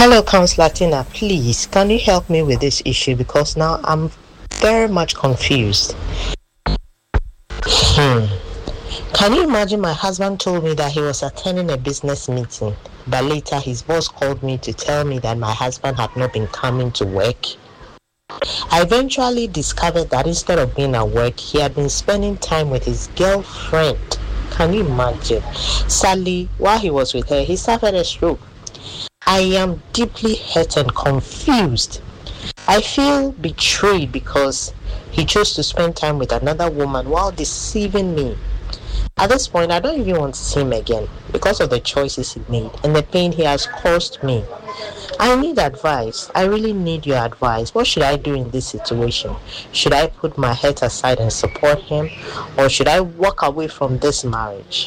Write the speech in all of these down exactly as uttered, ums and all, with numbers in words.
Hello, Councillor Tina. Please, can you help me with this issue? Because now I'm very much confused. Hmm. Can you imagine my husband told me that he was attending a business meeting, but later his boss called me to tell me that my husband had not been coming to work? I eventually discovered that instead of being at work, he had been spending time with his girlfriend. Can you imagine? Sadly, while he was with her, he suffered a stroke. I am deeply hurt and confused. I feel betrayed because he chose to spend time with another woman while deceiving me. At this point, I don't even want to see him again because of the choices he made and the pain he has caused me. I need advice. I really need your advice. What should I do in this situation? Should I put my head aside and support him, or should I walk away from this marriage?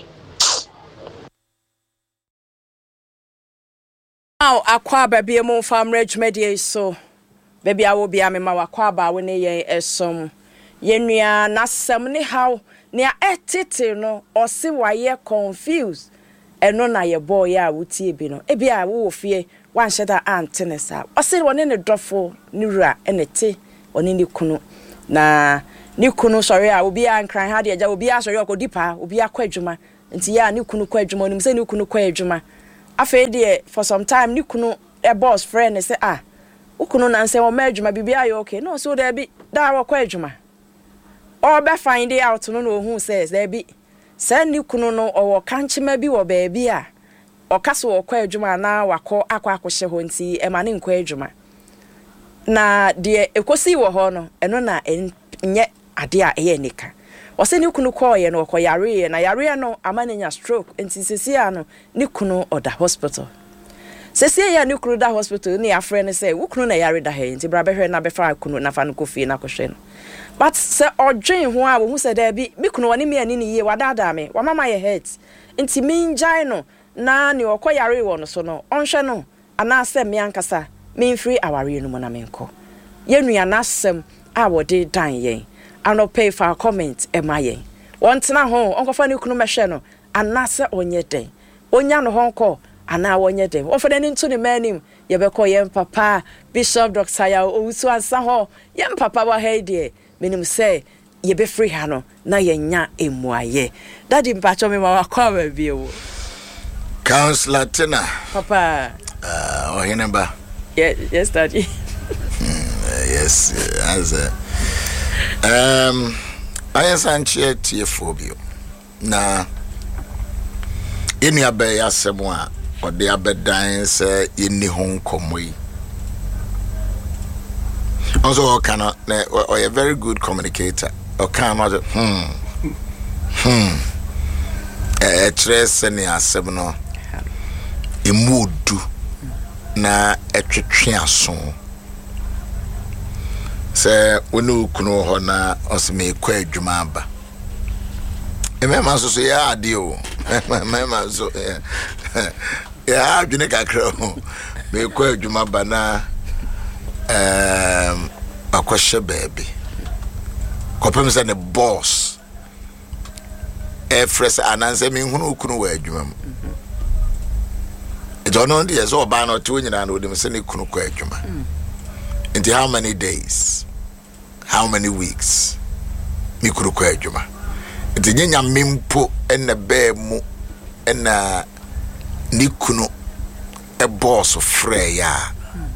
Now, akwa baby mo farm reg media so baby I will be a me ma akwa ba we ne yen esom yenua nasem ne how ne etete no o se waye confused eno na ye boy ya wutie bi no e bi a wo fie wan sheda antenesa o se woni ne dofo ne wura enete oni ne kunu na ne kunu sorry a obi an kran ha de ja obi a sorry okodipa obi akwa adwuma nti ya ne kunu kwa adwuma onim se ne kunu kwa adwuma afa de for some time ne kunu e boss friend say ah ukunu na nse wo ma adwuma bibia ayo okay no so there be da wo kwa adwuma or be find it out no no who says there be send ni kunu no or kanchema bi wo baabi a okaso wo kwa adwuma na wakọ akwa akohye ho nti e ma ne nkwa adwuma na de ekosi wo ho no eno na enye ade a eye nika wose ni kunu kwa ye no ko yare na yare no amanenya stroke nti sesi a no ni kunu oda hospital sesi ya ni kunu da hospital ni afre ne say wo kunu na yare da he nti bra behwe na befa kunu na fa no kofi na kohwe no but se odwen ho a wo hu se da bi mi kunu woni me ani ni ye wadada me wa mama ye hurt nti mi njai no na ni okọ yare wo no so no onhwe no ana se me ankasa me free aware no mo na me nko yenua na asem a wode dan yen ano pay for comment e ma yen won tena ho onkofa ni kunu mehwe no ana se onye den onya no ho nko ana wonye den won fa ni ntu ni manim ye be ko yem papa Bishop Doctor ya owusu ansa ho yem papa wa headie menim say ye be free ha no na ye nya emuaye daddy mpacho me ma wakwa ba bi ewo Councillor Tina papa uh oh hineba yes yes daddy mm, uh, yes uh, as a um I sanche tie phobia na eni abe yasemo a ode abedan se yeni hon komoi also kana or a very good communicator or can hmm hmm eh tres ne asem no emudu na etwetwe aso se wonu kunu ho na osme kwa adwuma aba emema so so ya ade o emema so ya adwene kakra ho me kwa adwuma aba na um akwashe baby kopem se ne boss e fresh ananse me hunu kunu wa adwuma mu e don't know the so ba no to nyina no dem se ne kunu kwa adwuma into how many days how many weeks me kunu kwa adwuma into nyanya mempo enne be mu ena ni kunu e boss frɛ ya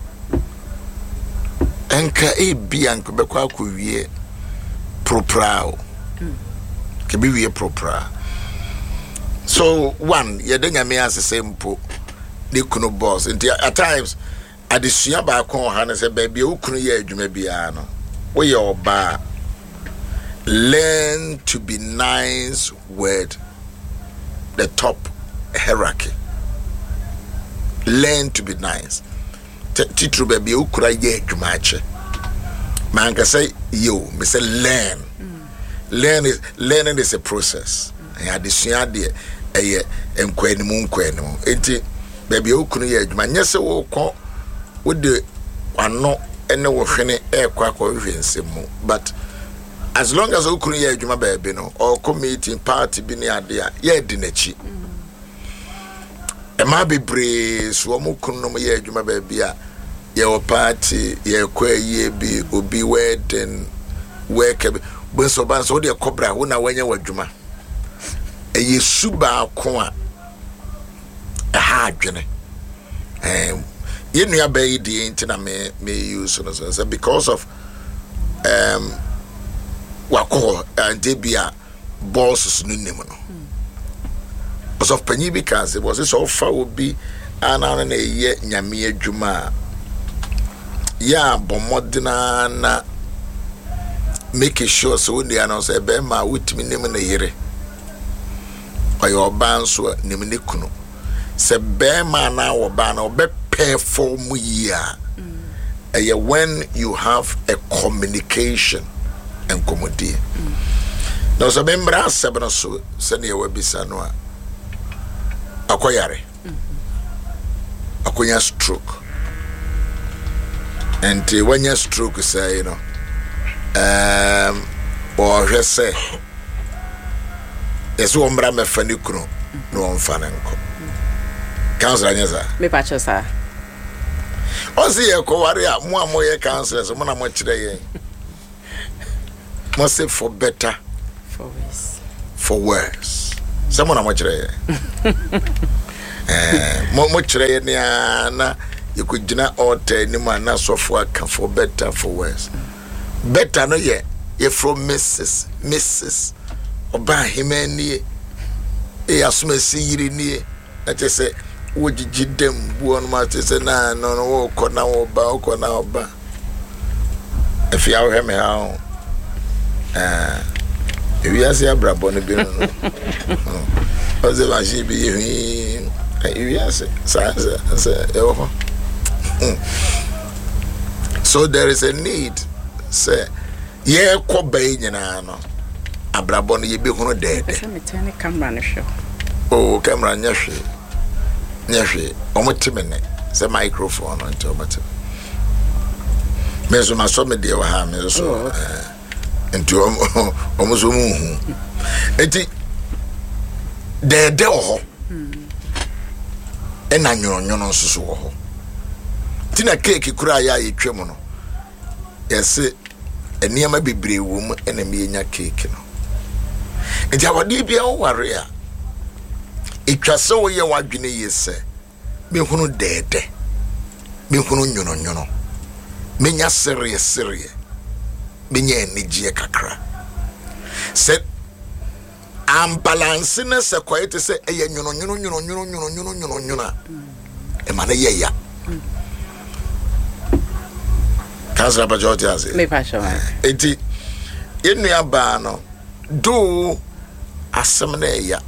enka e bia nko be kwa ko wie proprao ke bi wie propra so one ye de nyame asese mpo ni kunu boss nti at times adesua ba ko ha na se ba bia ukunu ye adwuma bia no wo ye oba learn to be nice with the top hierarchy. Learn to be nice. Titru baby ukura ye adwumache. Man can say yo, me say learn. Mm. Learn is learning is a process. And mm. adesua de eye enkwanimu enkwanimu. Enti baby ukunu ye adwuma nyese wo ko wo de wano ene wo hwene e kwa kwa hwensemu. But as long as ukunu ye adwuma baby no or committee party bi ni ade a ye di nachi. ma bebre so mo kunum ye adwuma ba bia ye o party ye kwa ye bi obi wedding work bo so ban so de kobra wo na wanya wadwuma eye suba ko a ha adwene eh ye nua ba yi de ntina me me use no so because of um wako antebia bosses no nim no because of panyi because it was so far would be ana na ye nyame adwuma ya bomodina na make sure so when they announce e be ma witimi nim na yire oyo ban so nim ne kunu se be ma na wo ba na obe perform ya eh when you have a communication and commodity now so membra sebno so se ne we bisa no a akoyare akonya stroke and uh, when you stroke say you know um or je say eso ombra me fani kunu no onfana nko counselor nyeza me pa chosa ozi ye ko ware a mo amoye counselors mo na mo kire ye mo say for better for worse for worse someone na mo kire ye eh mo mo kire ye na you could gina order ni man na so for for better for worse better no ye ye from missus missus oba himani e asuma siyiri ni na te say wojiji dem buon ma te say na no no wo ko na wo ba ko na oba if you have me how eh if you see abrabo no bi no o ze ba ji bi yi yes sa sa e so there is a need say ye ko bay nyina no abrabo no ye bi hono dede se me tene camera no show oh camera nyahwe nyahwe omotimene se microphone on to omotim mezo na so me de wa ha me so eh nti omozo mu hu enti dede ho ena nyonyono nsusu wo ho tina cake kura ya yetwem no yese eniama bebre wo mu ena me nya cake no enti awade bia wo ware a etwase wo ye wadwene yese me hunu dede me hunu nyono nyono me nya serie serie me nya enigye kakra se am balance na se quiet se eye nyono nyono nyono nyono nyono nyono nyono nyono e mana ye ya kaza ba joti aze me pa sho enti yenu aba no do asem na ya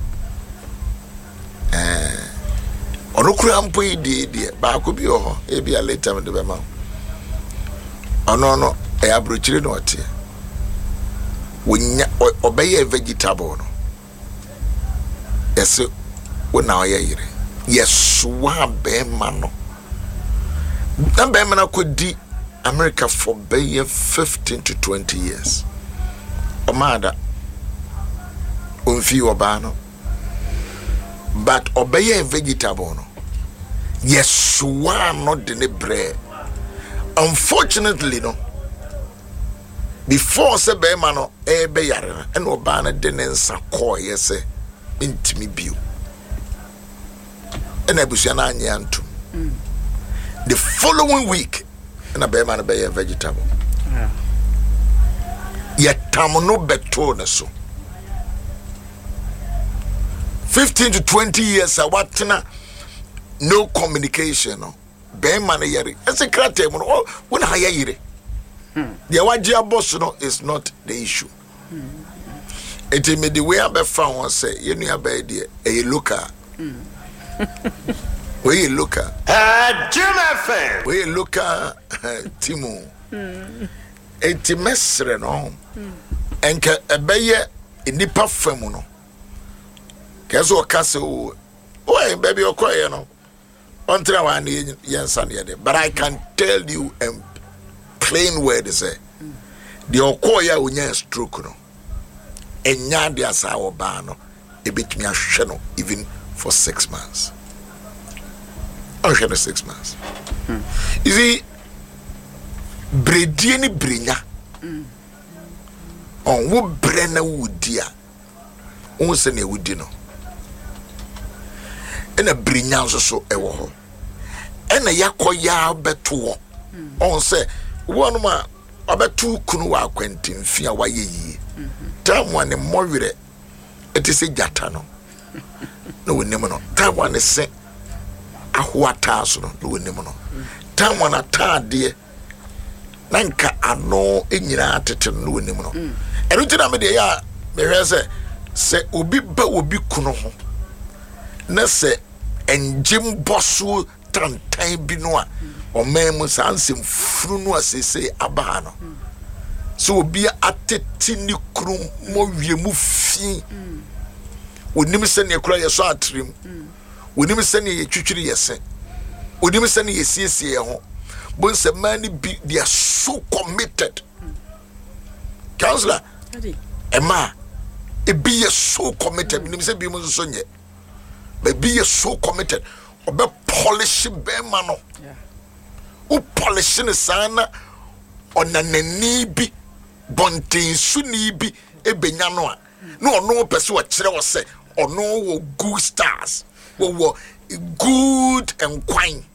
eh onokura mpo ide ide ba ko bi ho e bia later me de be ma ono no e abrochire no ote wonya obeye vegetable no yes wona oyire yes wa be ma no na be ma na kodi America for be fifteen to twenty years omada onfi oba no but obeye vegetable no yes wa no de ne bre unfortunately no before se be ma no e be yare and oba na de ne nsa ko yese intimi bio and abusia na anya antum the following week na be ma na be vegetable yeah yet tamono beto na so fifteen to twenty years a watna no communication no be ma na yare ese krate mo no wona ha yire the wajia boss no is not the issue it me the way I found one say you know about the a looker where you looker uh Jim F M where you looker Timo it mesre no enka ebeye nipa famu no kezo kase o oh baby okoye no ontra wa ne yensa ne but I can tell you and plain word say the okoya unya stroke no enya dia sa wo ba no ebetumi ahwe no even for six months I had six months. Mm. You see, Brediani Brinya. Mm. On what Brenna would dear. On Sene would dinner. And a Brinya so a war. And a Yakoya betu. On say, one man, about two Kunua Quentin, Fia Waye. Time one and more with it. It is a Jatano. No, we never know. Time one is sent. Ahuataso no we nemo no tam wana atade na nka ano enyina atete no we nemo no eno tina me de ya me hwe se se obi ba obi kuno ho na se enjim boso tantan bi no a o mem sansem furu no asese aba no so obi atete ni krum mo wiemu fi onim se ne kura yeso atrim wonim sene ye twitwiri yese wonim sene ye siesie ho bon se mani be they are so committed counselor Emma e be so committed nim se bi mo so nye but be so committed obe polish be ma no yeah o polish ne sana onanani bi bonten suni bi e benya no a no ono pese wo kire wo se ono wo good stars wo good and quine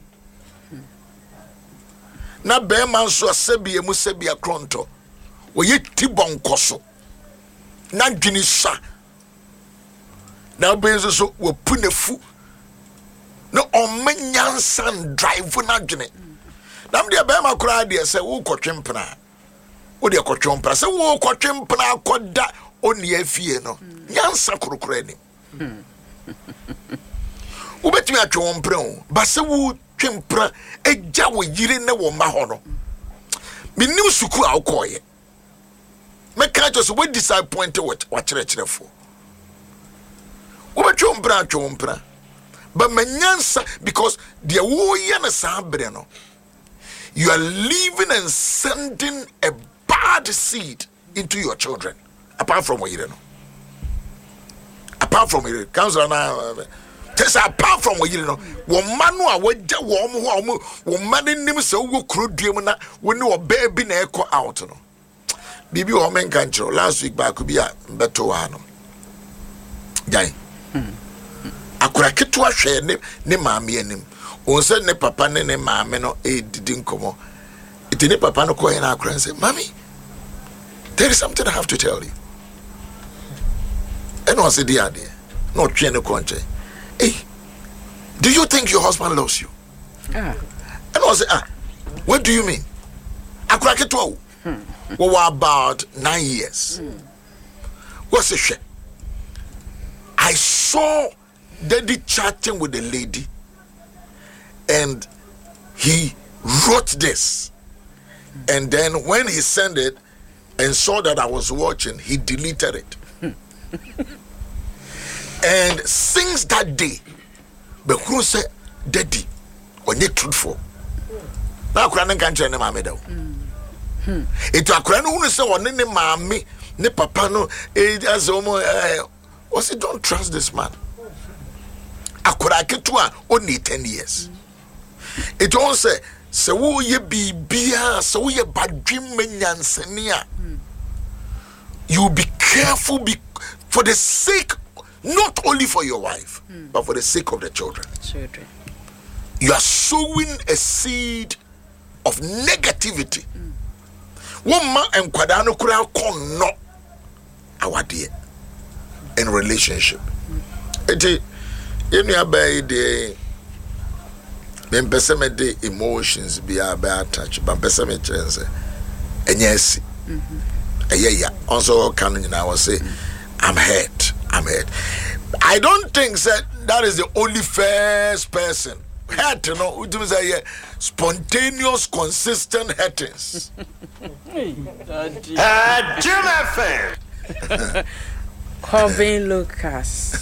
na be man so asebie mu sebia kronto wo ye tibon koso na dwini sha na be so wo punefu no omanyansan drive na dwini na me de be ma kura de se wo kotwempena wo de kotwempena se wo kotwempena akoda oni afie no nyansa kurukura ni ubetimi atwe mpre o ba se wo twempra agya wo yire ne wo ma ho no minim suku a okoye me ka just we disappointed what what kire kire fo ubetwe mpra atwe mpra ba manyansa because the wo ye na sabre no you are living and sending a bad seed into your children apart from what you know apart from it council na test apart from what you know wo manu a wagya wo mo ho wo mane nim se wo krodiem na wo ne wo baby na eko out no bibi wo men kan chiro last week back bi a beto wa no jai akura ketu ahwe ne ne maame anim on se ne papa ne ne maame no e didi nkomo iti ne papa no ko na akura say mommy there is something I have to tell you. And was the idea? Not trying to conche. Hey, do you think your husband loves you? Ah. And was ah, what do you mean? I crack it all. Well, about nine years. Hmm. What's the shit? I saw Daddy chatting with the lady, and he wrote this. And then when he sent it and saw that I was watching, he deleted it. And since that day, Bekru said, Daddy, when you truthful. Now, Kranen can't tell me, though. It was Kran who said, one in the mammy, ne papa, no, as was it don't trust this man. Akuraketua only ten years. It also say, so ye be beer, so ye bad dream menyansenia. You be careful be, for the sake, not only for your wife, mm. but for the sake of the children. Children. You are sowing a seed of negativity. One man and Kwadano Kura kon no our dear in relationship. It is in your bed the ben pesame de emotions be a bad touch, but pesame chance and yes. Yeah, yeah. Also, can you now say, I'm hurt. I'm hurt. I don't think that that is the only first person. Hurt, you know, it was a spontaneous, consistent hurtings. Uh, Jim F M. Corbin Lucas.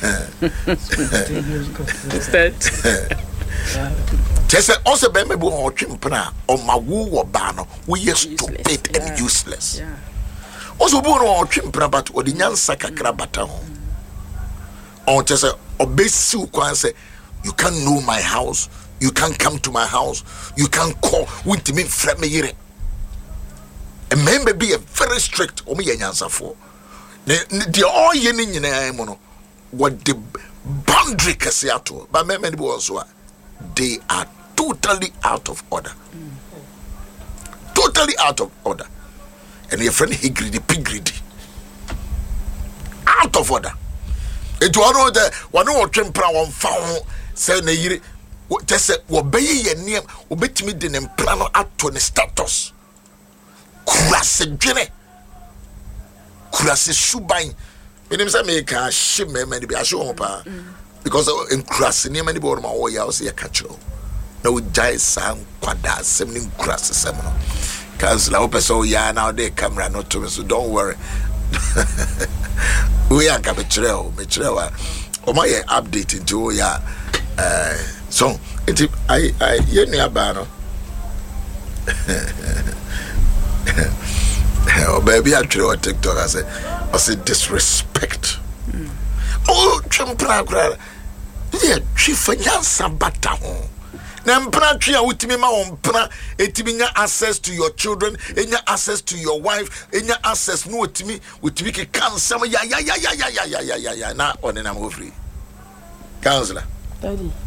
Just also, baby, we are chimpana or my woo or banner. We are stupid yeah. and useless. Yeah. Also, we are chimpana, but or the nyan saka krabata. On just a obese, say, You can't know my house. You can't come to my house. You can't call with me friend me here. A member be a very strict or me answer for. The all yenin in mono what the boundary kasiato, but many also they are totally out of order. Mm. Totally out of order. And your friend he greedy, pig greedy. Out of order. It was the one who came from one found say na yiri just say wo be ye niem obetimi de ne plan ato ne status kurase dwene kurase suban menim say me ka hye me me bi ahye ho pa because in kurase ne mani bo ma wo ya o say ka chiro na wo jai san kwada sem ne kurase sem no cause la opeso ya now the camera not to me, so don't worry. We are coming to me chiro o my update into ya uh so it I I you know about oh baby I try on TikTok I say I say disrespect mm. Oh chimpra gra yeah chifanya sabata ho na mpra twa wutimi ma won pra etimi nya access to your children enya access to your wife enya access no wutimi wutimi ke cancel ya ya ya ya ya ya ya ya na onena mo free counselor daddy